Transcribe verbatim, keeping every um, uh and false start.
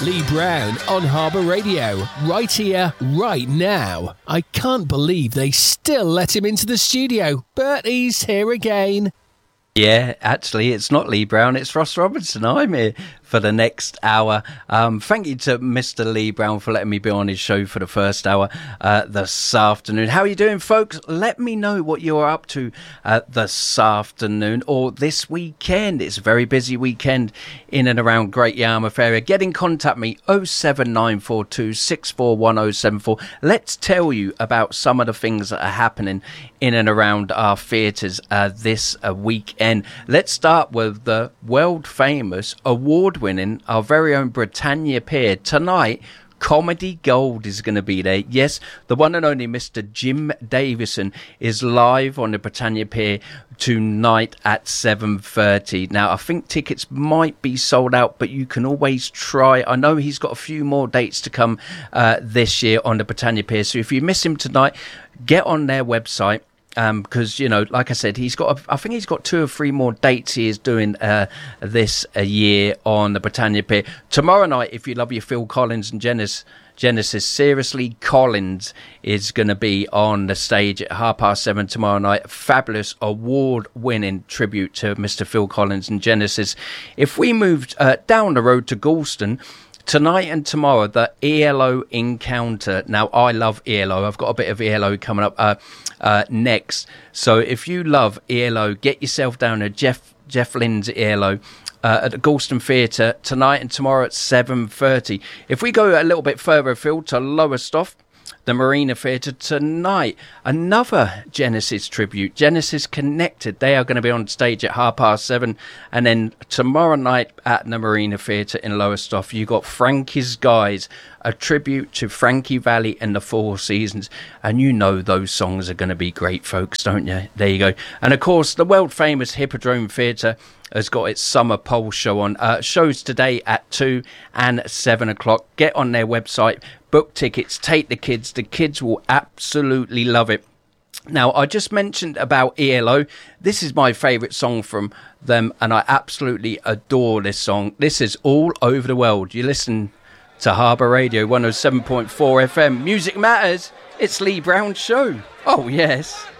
Lee Brown on Harbour Radio, right here, right now. I can't believe they still let him into the studio, but he's here again. Yeah, actually, it's not Lee Brown, it's Ross Robinson. I'm here for the next hour. Um, thank you to Mister Lee Brown for letting me be on his show for the first hour uh, this afternoon. How are you doing, folks? Let me know what you're up to uh, this afternoon or this weekend. It's a very busy weekend in and around Great Yarmouth area. Get in contact me, oh seven nine four two, six four one oh seven four. Let's tell you about some of the things that are happening in and around our theatres uh, this uh, weekend. Let's start with the world famous award winning, our very own Britannia Pier. Tonight, Comedy Gold is going to be there. Yes, the one and only Mister Jim Davison is live on the Britannia Pier tonight at seven thirty. Now, I think tickets might be sold out, but you can always try. I know he's got a few more dates to come uh, this year on the Britannia Pier. So if you miss him tonight, get on their website. Um, because, you know, like I said, he's got, a, I think he's got two or three more dates he is doing uh, this uh, year on the Britannia Pier. Tomorrow night, if you love your Phil Collins and Genesis, Genesis Seriously Collins is going to be on the stage at half past seven tomorrow night. Fabulous award-winning tribute to Mister Phil Collins and Genesis. If we moved uh, down the road to Galston, tonight and tomorrow, the E L O Encounter. Now, I love E L O. I've got a bit of E L O coming up uh, uh, next. So if you love E L O, get yourself down to Jeff Jeff Lynn's E L O uh, at the Galston Theatre tonight and tomorrow at seven thirty. If we go a little bit further afield to Lowestoft, the Marina Theatre tonight, another Genesis tribute, Genesis Connected. They are going to be on stage at half past seven. And then tomorrow night at the Marina Theatre in Lowestoft, you got Frankie's Guys, a tribute to Frankie Valli and the Four Seasons. And you know those songs are going to be great, folks, don't you? There you go. And of course, the world famous Hippodrome Theatre has got its summer pole show on. Uh, shows today at two and seven o'clock. Get on their website, book tickets, take the kids. The kids will absolutely love it. Now, I just mentioned about E L O. This is my favourite song from them, and I absolutely adore this song. This is All Over the World. You listen to Harbour Radio one oh seven point four F M. Music matters. It's Lee Brown's show. Oh, yes.